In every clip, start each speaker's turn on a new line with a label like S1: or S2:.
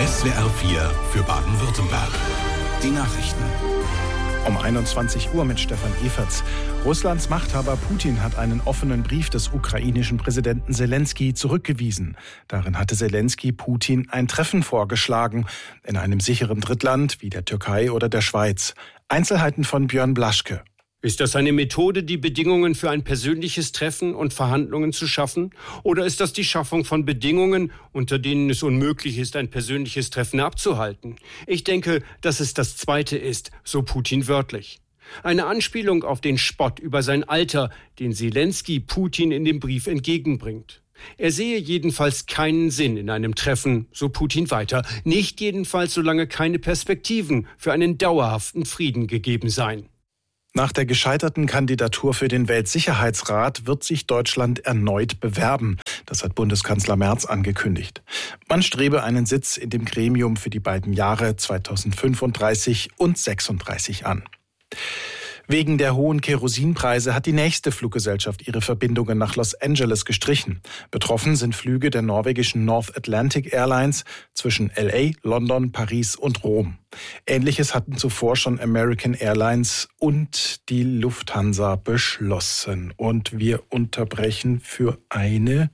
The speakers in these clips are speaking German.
S1: SWR 4 für Baden-Württemberg. Die Nachrichten.
S2: Um 21 Uhr mit Stefan Everts. Russlands Machthaber Putin hat einen offenen Brief des ukrainischen Präsidenten Selenskyj zurückgewiesen. Darin hatte Selenskyj Putin ein Treffen vorgeschlagen, in einem sicheren Drittland wie der Türkei oder der Schweiz. Einzelheiten von Björn Blaschke.
S3: Ist das eine Methode, die Bedingungen für ein persönliches Treffen und Verhandlungen zu schaffen? Oder ist das die Schaffung von Bedingungen, unter denen es unmöglich ist, ein persönliches Treffen abzuhalten? Ich denke, dass es das Zweite ist, so Putin wörtlich. Eine Anspielung auf den Spott über sein Alter, den Selenskyj Putin in dem Brief entgegenbringt. Er sehe jedenfalls keinen Sinn in einem Treffen, so Putin weiter. Nicht jedenfalls, solange keine Perspektiven für einen dauerhaften Frieden gegeben seien.
S2: Nach der gescheiterten Kandidatur für den Weltsicherheitsrat wird sich Deutschland erneut bewerben. Das hat Bundeskanzler Merz angekündigt. Man strebe einen Sitz in dem Gremium für die beiden Jahre 2035 und 2036 an. Wegen der hohen Kerosinpreise hat die nächste Fluggesellschaft ihre Verbindungen nach Los Angeles gestrichen. Betroffen sind Flüge der norwegischen North Atlantic Airlines zwischen LA, London, Paris und Rom. Ähnliches hatten zuvor schon American Airlines und die Lufthansa beschlossen. Und wir unterbrechen für eine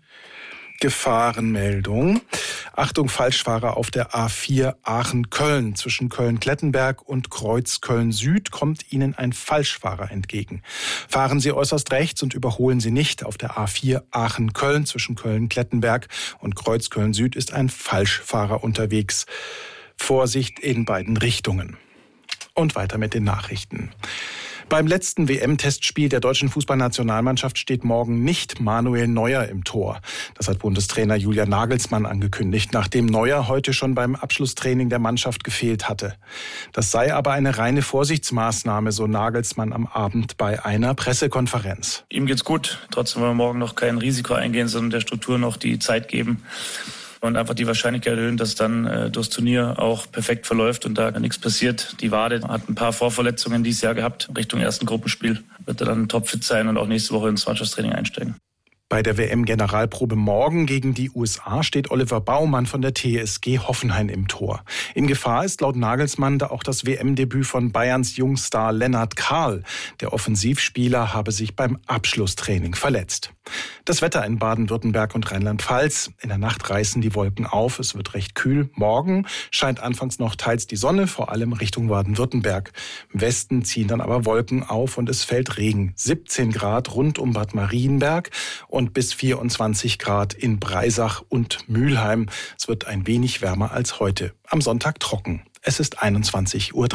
S2: Gefahrenmeldung. Achtung, Falschfahrer auf der A4 Aachen-Köln. Zwischen Köln-Klettenberg und Kreuz Köln-Süd kommt Ihnen ein Falschfahrer entgegen. Fahren Sie äußerst rechts und überholen Sie nicht. Auf der A4 Aachen-Köln zwischen Köln-Klettenberg und Kreuz Köln-Süd ist ein Falschfahrer unterwegs. Vorsicht in beiden Richtungen. Und weiter mit den Nachrichten. Beim letzten WM-Testspiel der deutschen Fußballnationalmannschaft steht morgen nicht Manuel Neuer im Tor. Das hat Bundestrainer Julian Nagelsmann angekündigt, nachdem Neuer heute schon beim Abschlusstraining der Mannschaft gefehlt hatte. Das sei aber eine reine Vorsichtsmaßnahme, so Nagelsmann am Abend bei einer Pressekonferenz.
S4: Ihm geht's gut. Trotzdem wollen wir morgen noch kein Risiko eingehen, sondern der Struktur noch die Zeit geben. Und einfach die Wahrscheinlichkeit erhöhen, dass dann das Turnier auch perfekt verläuft und da nichts passiert. Die Wade hat ein paar Vorverletzungen dieses Jahr gehabt. Richtung ersten Gruppenspiel wird er dann topfit sein und auch nächste Woche ins Mannschaftstraining einsteigen.
S2: Bei der WM-Generalprobe morgen gegen die USA steht Oliver Baumann von der TSG Hoffenheim im Tor. In Gefahr ist laut Nagelsmann da auch das WM-Debüt von Bayerns Jungstar Lennart Kahl. Der Offensivspieler habe sich beim Abschlusstraining verletzt. Das Wetter in Baden-Württemberg und Rheinland-Pfalz. In der Nacht reißen die Wolken auf, es wird recht kühl. Morgen scheint anfangs noch teils die Sonne, vor allem Richtung Baden-Württemberg. Im Westen ziehen dann aber Wolken auf und es fällt Regen. 17 Grad rund um Bad Marienberg und bis 24 Grad in Breisach und Mülheim. Es wird ein wenig wärmer als heute. Am Sonntag trocken. Es ist 21:03 Uhr.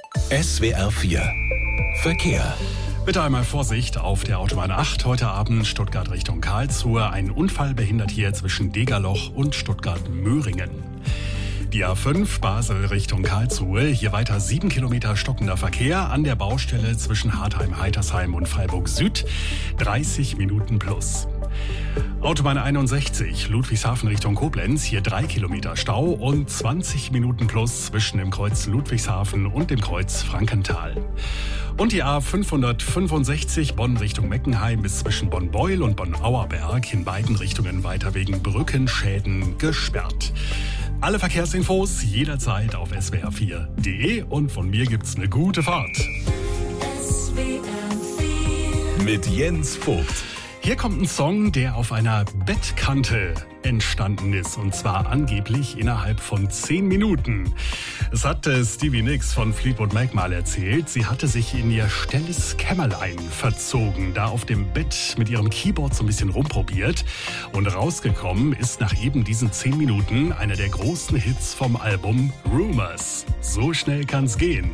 S1: SWR 4 Verkehr.
S5: Bitte einmal Vorsicht auf der Autobahn 8. Heute Abend Stuttgart Richtung Karlsruhe. Ein Unfall behindert hier zwischen Degerloch und Stuttgart-Möhringen. Die A5 Basel Richtung Karlsruhe. Hier weiter 7 Kilometer stockender Verkehr an der Baustelle zwischen Hartheim-Heitersheim und Freiburg Süd. 30 Minuten plus. Autobahn 61 Ludwigshafen Richtung Koblenz. Hier 3 Kilometer Stau und 20 Minuten plus zwischen dem Kreuz Ludwigshafen und dem Kreuz Frankenthal. Und die A565 Bonn Richtung Meckenheim bis zwischen Bonn-Beul und Bonn-Auerberg in beiden Richtungen weiter wegen Brückenschäden gesperrt. Alle Verkehrsinfos jederzeit auf swr4.de und von mir gibt's eine gute Fahrt.
S1: Mit Jens Vogt.
S5: Hier kommt ein Song, der auf einer Bettkante entstanden ist. Und zwar angeblich innerhalb von 10 Minuten. Es hat Stevie Nicks von Fleetwood Mac mal erzählt. Sie hatte sich in ihr stilles Kämmerlein verzogen, da auf dem Bett mit ihrem Keyboard so ein bisschen rumprobiert. Und rausgekommen ist nach eben diesen 10 Minuten einer der großen Hits vom Album Rumors. So schnell kann's gehen.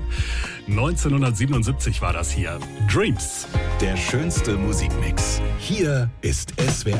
S5: 1977 war das hier. Dreams.
S1: Der schönste Musikmix. Hier ist SWR